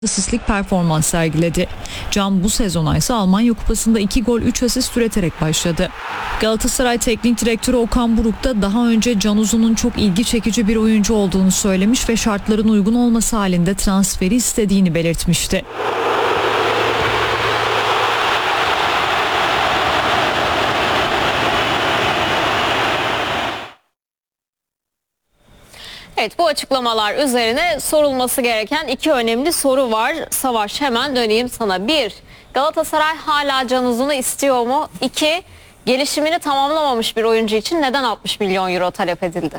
asistlik performans sergiledi. Can bu sezona ise Almanya Kupası'nda 2 gol 3 asist üreterek başladı. Galatasaray Teknik Direktörü Okan Buruk da daha önce Can Uzun'un çok ilgi çekici bir oyuncu olduğunu söylemiş ve şartların uygun olması halinde transferi istediğini belirtmişti. Evet, bu açıklamalar üzerine sorulması gereken iki önemli soru var. Savaş, hemen döneyim sana. 1. Galatasaray hala Can Uzun'u istiyor mu? 2. Gelişimini tamamlamamış bir oyuncu için neden 60 milyon euro talep edildi?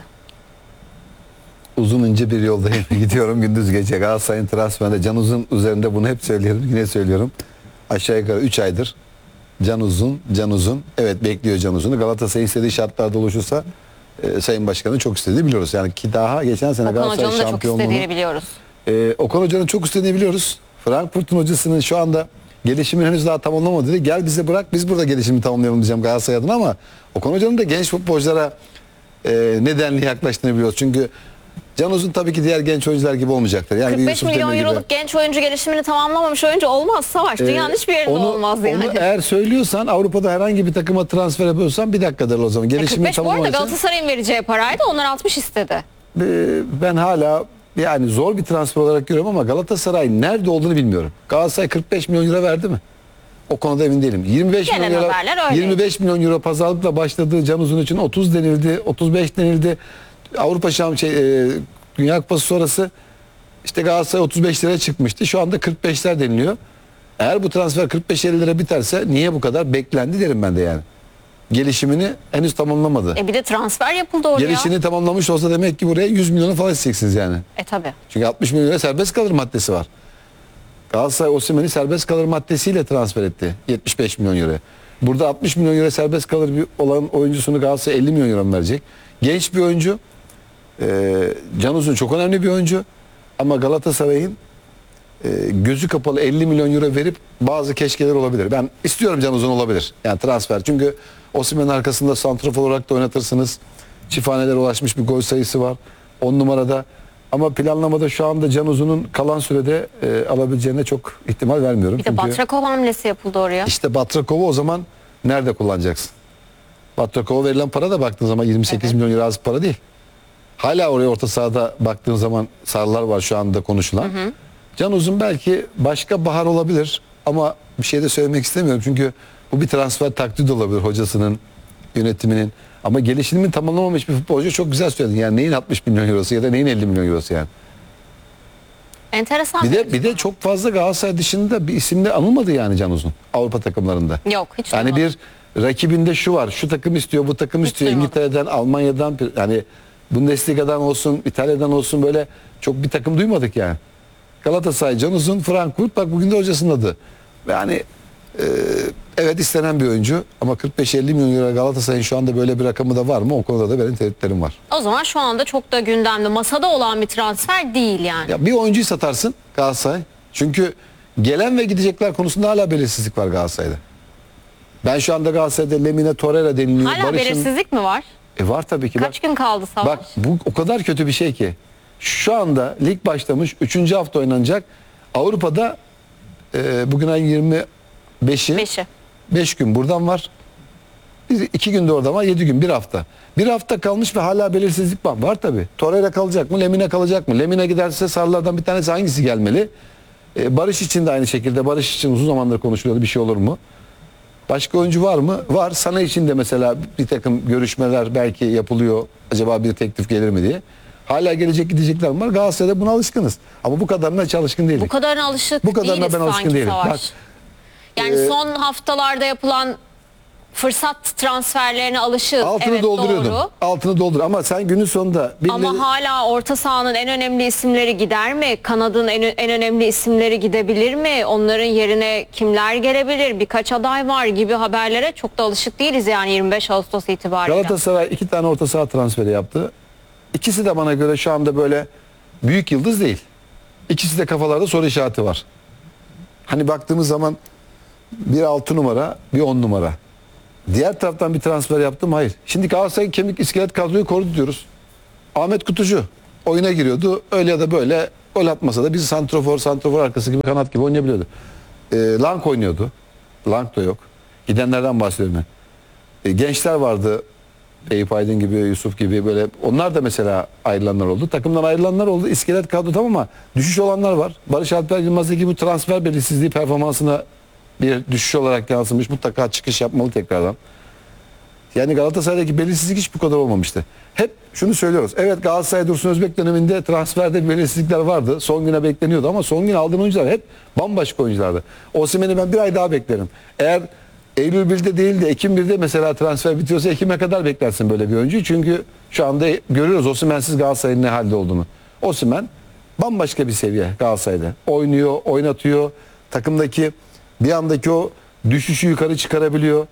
Uzun ince bir yoldayım. Gidiyorum gündüz gece. Galatasaray'ın transferinde Can Uzun üzerinde bunu hep söylüyorum. Yine söylüyorum. Aşağı yukarı 3 aydır Can Uzun. Evet, bekliyor Can Uzun'u. Galatasaray'ın istediği şartlarda oluşursa Sayın Başkan'ın çok istediğini biliyoruz. Yani ki daha geçen sene Okan Galatasaray Hoca'nın da çok istediğini şampiyonluğunu biliyoruz. Okan Hoca'nın çok istediğini biliyoruz. Frankfurt'un hocasının şu anda gelişimini henüz daha tamamlamadı dedi. Gel bize bırak, biz burada gelişimi tamamlayalım diyeceğim Galatasaray adına, ama Okan Hoca'nın da genç futbolculara nedenli yaklaştığını biliyoruz. Çünkü Can Uzun tabii ki diğer genç oyuncular gibi olmayacaktır. Yani 45 milyon euroluk genç oyuncu gelişimini tamamlamamış oyuncu olmaz Savaş. Dünyanın hiçbir yerinde olmaz yani. Onu eğer söylüyorsan, Avrupa'da herhangi bir takıma transfer yapıyorsan bir dakikadır o zaman. Gelişimini 45 bu arada tamamlamak için. Galatasaray'ın vereceği paraydı, onlar 60 istedi. Ben hala yani zor bir transfer olarak görüyorum ama Galatasaray nerede olduğunu bilmiyorum. Galatasaray 45 milyon euro verdi mi? O konuda emin değilim. 25 Gelen milyon euro, haberler öyle. 25 milyon euro pazarlıkla başladığı Can Uzun için 30 denildi, 35 denildi. Avrupa Dünya Kupası sonrası işte Galatasaray 35 liraya çıkmıştı. Şu anda 45'ler deniliyor. Eğer bu transfer 45-50 lira biterse niye bu kadar beklendi derim ben de yani. Gelişimini henüz tamamlamadı. Bir de transfer yapıldı oraya. Gelişini tamamlamış olsa demek ki buraya 100 milyonu falan isteyeceksiniz yani. Tabii. Çünkü 60 milyon lira serbest kalır maddesi var. Galatasaray Osimhen'i serbest kalır maddesiyle transfer etti. 75 milyon euro. Burada 60 milyon euro serbest kalır olan oyuncusunu Galatasaray 50 milyon euro verecek. Genç bir oyuncu. Can Uzun çok önemli bir oyuncu. Ama Galatasaray'ın gözü kapalı 50 milyon euro verip bazı keşkeler olabilir. Ben istiyorum Can Uzun olabilir. Yani transfer. Çünkü Osimhen'in arkasında santrafor olarak da oynatırsınız. Çifthanelere ulaşmış bir gol sayısı var. 10 numarada. Ama planlamada şu anda Can Uzun'un kalan sürede alabileceğine çok ihtimal vermiyorum. Bir de Batrakov hamlesi yapıldı oraya. İşte Batrakov'u o zaman nerede kullanacaksın? Batrakov'a verilen para da baktığın zaman 28 milyon euro az para değil. Hala oraya orta sahada baktığın zaman sarılar var şu anda konuşulan. Can Uzun belki başka bahar olabilir ama bir şey de söylemek istemiyorum. Çünkü bu bir transfer taktiği de olabilir hocasının, yönetiminin. Ama gelişimini tamamlamamış bir futbolcu, çok güzel söyledin. Yani neyin 60 milyon eurosu ya da neyin 50 milyon eurosu yani. Enteresan. Bir de çok fazla Galatasaray dışında bir isimle anılmadı yani Can Uzun Avrupa takımlarında. Yok, hiç yani duymadım. bir rakibinde şu var, şu takım istiyor, bu takım istiyor. duymadım. İngiltere'den, Almanya'dan, yani Bundesliga'dan olsun, İtalya'dan olsun, böyle çok bir takım duymadık yani. Galatasaray, Can Uzun, Frankfurt, bak bugün de hocasının adı. Yani evet, istenen bir oyuncu ama 45-50 milyon euro Galatasaray'ın şu anda böyle bir rakamı da var mı? O konuda da benim tereddütlerim var. O zaman şu anda çok da gündemde, masada olan bir transfer değil yani. Ya bir oyuncuyu satarsın Galatasaray. Çünkü gelen ve gidecekler konusunda hala belirsizlik var Galatasaray'da. Ben şu anda Galatasaray'da Lemina, Torreira deniliyor. Hala belirsizlik mi var? Var tabii ki. Kaç gün kaldı Savaş? Bak bu o kadar kötü bir şey ki. Şu anda lig başlamış. 3. hafta oynanacak. Avrupa'da bugün ayın 25'i. 5 gün buradan var. 2 gün de oradan var. 7 gün, bir hafta. Bir hafta kalmış ve hala belirsizlik var. Var tabii. Torreira kalacak mı? Lemina kalacak mı? Lemina giderse sarılardan bir tanesi hangisi gelmeli? Barış için de aynı şekilde. Barış için uzun zamandır konuşuluyordu. Bir şey olur mu? Başka oyuncu var mı? Var. Sana için de mesela bir takım görüşmeler belki yapılıyor. Acaba bir teklif gelir mi diye. Hala gelecek gidecekler var. Galatasaray'da buna alışkınız. Ama bu kadarına hiç alışkın değiliz. Bu kadarına alışık Bu kadarına değiliz ben alışkın sanki değilim. Savaş. Bak, yani son haftalarda yapılan fırsat transferlerine alışığız. altını Evet, dolduruyordum. doğru. Altını doldur ama sen günün sonunda Ama hala orta sahanın en önemli isimleri gider mi? Kanadın en önemli isimleri gidebilir mi? Onların yerine kimler gelebilir? Birkaç aday var gibi haberlere çok da alışık değiliz yani 25 Ağustos itibariyle. Galatasaray 2 tane orta saha transferi yaptı. İkisi de bana göre şu anda böyle büyük yıldız değil. İkisi de kafalarda soru işareti var. Hani baktığımız zaman bir 6 numara, bir 10 numara. Diğer taraftan bir transfer yaptım, hayır. Şimdi Galatasaray kemik iskelet kadroyu korudu diyoruz. Ahmet Kutucu oyuna giriyordu. Öyle ya da böyle gol atmasa da bir santrofor arkası gibi, kanat gibi oynayabiliyordu. Lang oynuyordu. Lang da yok. Gidenlerden bahsediyorum ben. Gençler vardı. Eyüp Aydın gibi, Yusuf gibi, böyle onlar da mesela ayrılanlar oldu. Takımdan ayrılanlar oldu. İskelet kadro tamam ama düşüş olanlar var. Barış Alper Yılmaz'daki bu transfer belirsizliği performansına bir düşüş olarak yansımış. Mutlaka çıkış yapmalı tekrardan. Yani Galatasaray'daki belirsizlik hiç bu kadar olmamıştı. Hep şunu söylüyoruz. Evet, Galatasaray Dursun Özbek döneminde transferde belirsizlikler vardı. Son güne bekleniyordu ama son gün aldığın oyuncular hep bambaşka oyunculardı. Osimhen'i ben bir ay daha beklerim. Eğer Eylül 1'de değil de Ekim 1'de mesela transfer bitiyorsa Ekim'e kadar beklersin böyle bir oyuncuyu. Çünkü şu anda görüyoruz Osimhen'siz Galatasaray'ın ne halde olduğunu. Osimhen bambaşka bir seviye Galatasaray'da. Oynuyor, oynatıyor. Takımdaki bir andaki o düşüşü yukarı çıkarabiliyor.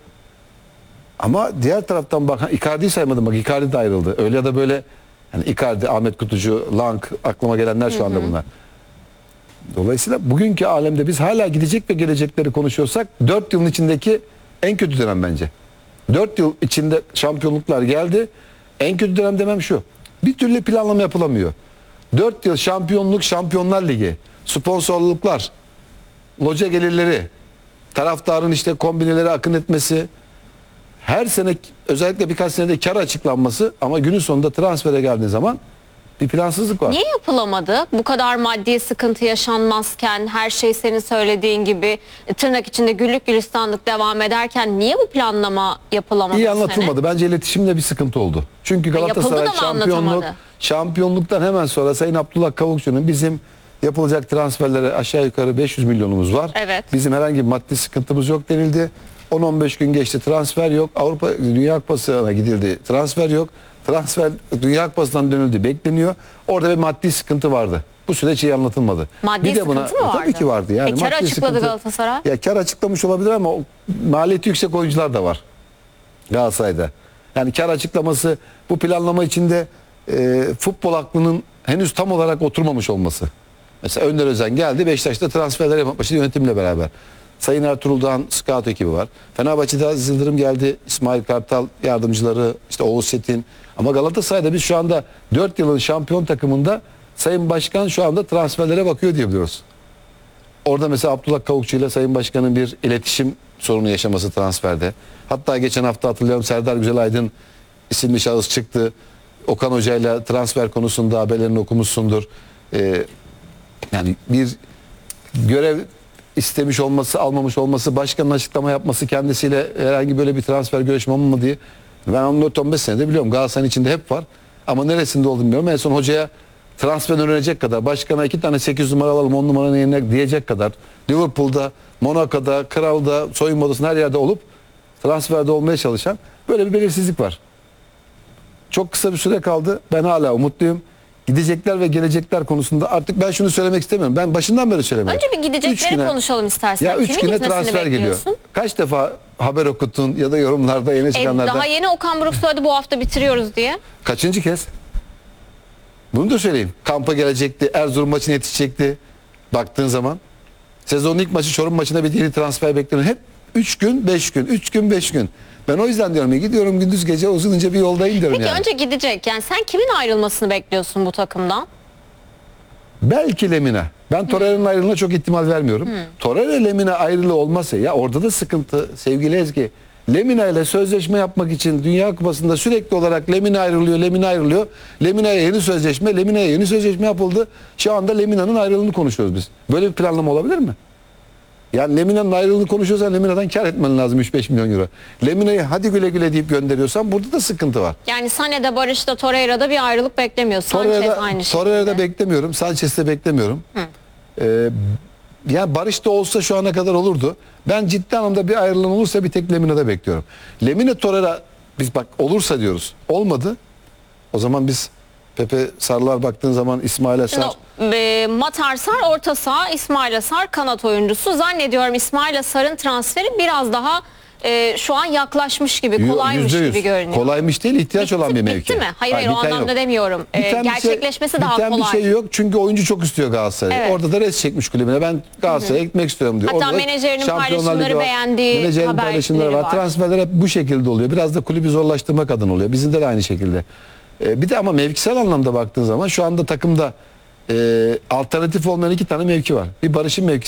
Ama diğer taraftan bak, Icardi'yi saymadım, bak Icardi de ayrıldı. Öyle ya da böyle, yani Icardi, Ahmet Kutucu, Lang, aklıma gelenler şu anda bunlar. Dolayısıyla bugünkü alemde biz hala gidecek ve gelecekleri konuşuyorsak 4 yılın içindeki en kötü dönem bence. 4 yıl içinde şampiyonluklar geldi. En kötü dönem demem şu: bir türlü planlama yapılamıyor. 4 yıl şampiyonluk, Şampiyonlar Ligi, sponsorluklar, loca gelirleri, taraftarın işte kombineleri akın etmesi, her sene özellikle birkaç senede kar açıklanması, ama günün sonunda transfere geldiği zaman bir plansızlık var. Niye yapılamadı? Bu kadar maddi sıkıntı yaşanmazken, her şey senin söylediğin gibi tırnak içinde güllük gülistanlık devam ederken niye bu planlama yapılamadı? İyi anlatılmadı. Bence iletişimde bir sıkıntı oldu. Çünkü Galatasaray yapıldı da mı şampiyonluktan hemen sonra Sayın Abdullah Kavukçu'nun bizim yapılacak transferlere aşağı yukarı 500 milyonumuz var. Evet. Bizim herhangi bir maddi sıkıntımız yok denildi. 10-15 gün geçti, transfer yok. Avrupa Dünya Kupası'na gidildi, transfer yok. Transfer Dünya Kupası'ndan dönüldü, bekleniyor. Orada bir maddi sıkıntı vardı. Bu süreç iyi anlatılmadı. Maddi bir de sıkıntı mı vardı? Tabii ki vardı. Yani kar maddi açıkladı sıkıntı, Galatasaray. ya kar açıklamış olabilir ama maliyeti yüksek oyuncular da var Galatasaray'da. Yani kar açıklaması, bu planlama içinde futbol aklının henüz tam olarak oturmamış olması. Mesela Önder Özen geldi, Beşiktaş'ta transferler yapmak başladı yönetimle beraber. Sayın Ertuğrul Dağ'ın scout ekibi var. Fenerbahçe'de Aziz Yıldırım geldi, İsmail Kartal yardımcıları, işte Oğuz Çetin. Ama Galatasaray'da biz şu anda 4 yılın şampiyon takımında Sayın Başkan şu anda transferlere bakıyor diyebiliyoruz. Orada mesela Abdullah Kavukçu ile Sayın Başkan'ın bir iletişim sorunu yaşaması transferde. Hatta geçen hafta hatırlıyorum, Serdar Güzelaydın isimli şahıs çıktı. Okan Hoca ile transfer konusunda haberlerini okumuşsundur. Yani bir görev istemiş olması, almamış olması, başkanın açıklama yapması, kendisiyle herhangi böyle bir transfer görüşme mı diye. Ben 14-15 senede biliyorum, Galatasaray'ın içinde hep var. Ama neresinde olduğunu bilmiyorum. En son hocaya transfer öğrenecek kadar, başkana 2 tane 8 numara alalım, 10 numaranın yerine diyecek kadar, Liverpool'da, Monaco'da, Kral'da, soyunma odasında her yerde olup transferde olmaya çalışan böyle bir belirsizlik var. Çok kısa bir süre kaldı. Ben hala umutluyum. Gidecekler ve gelecekler konusunda artık ben şunu söylemek istemiyorum. Ben başından beri söylemiyorum. Önce bir gidecekleri konuşalım istersen. Ya 3 Kimin güne gitmesini transfer geliyor. bekliyorsun? Kaç defa haber okuttun ya da yorumlarda, yeni çıkanlarda. Daha yeni Okan Buruk söyledi bu hafta bitiriyoruz diye. Kaçıncı kez? Bunu da söyleyeyim. Kampa gelecekti. Erzurum maçına yetişecekti. Baktığın zaman. Sezonun ilk maçı Çorum maçına bir yeni transfer bekliyorum. Hep 3 gün 5 gün. 3 gün 5 gün. Ben o yüzden diyorum ya, gidiyorum gündüz gece uzunca bir yoldayım diyorum. Peki yani. önce gidecek. Yani sen kimin ayrılmasını bekliyorsun bu takımdan? Belki Lemina. Ben Torreira'nın ayrılığına çok ihtimal vermiyorum. Torreira Lemina ayrılığı olmasa, ya orada da sıkıntı sevgili Ezgi. Lemina ile sözleşme yapmak için Dünya Kupası'nda sürekli olarak Lemina ayrılıyor, Lemina ayrılıyor. Lemina'ya yeni sözleşme, Lemina'ya yeni sözleşme yapıldı. Şu anda Lemina'nın ayrılığını konuşuyoruz biz. Böyle bir planlama olabilir mi? Yani Lemina'nın ayrılığını konuşuyorsan Lemina'dan kar etmen lazım 3-5 milyon euro. Lemina'yı hadi güle güle deyip gönderiyorsan burada da sıkıntı var. Yani Sané'de, Barış'ta, Torreira'da bir ayrılık beklemiyorsun. Sanchez aynı şekilde. Torreira'da beklemiyorum. Sanchez'de beklemiyorum. Yani Barış'ta olsa şu ana kadar olurdu. Ben ciddi anlamda bir ayrılığın olursa bir tek Lemina'da bekliyorum. Lemina Torreira, biz bak olursa diyoruz. Olmadı. O zaman biz Pepe Sarılar baktığın zaman İsmail Asar. Matar Sar orta saha, İsmail Asar kanat oyuncusu. Zannediyorum İsmail Asar'ın transferi biraz daha şu an yaklaşmış gibi, kolaymış %100. gibi görünüyor. Kolaymış değil, ihtiyaç olan bir mevki. Bitti mi? Hayır o biten anlamda yok. demiyorum. Gerçekleşmesi daha biten kolay. bir şey yok çünkü oyuncu çok istiyor Galatasaray. Evet. Orada da res çekmiş kulübüne. Ben Galatasaray'a gitmek istiyorum diyor. Hatta Orada da menajerinin Şampiyonlar paylaşımları Ligi var. beğendiği Menajerin paylaşımları haberleri var. var. Transferler hep bu şekilde oluyor. Biraz da kulübü zorlaştırmak adına oluyor. Bizim de aynı şekilde. Bir de ama mevkisel anlamda baktığın zaman şu anda takımda alternatif olmayan iki tane mevki var. Bir Barış'ın mevkisi.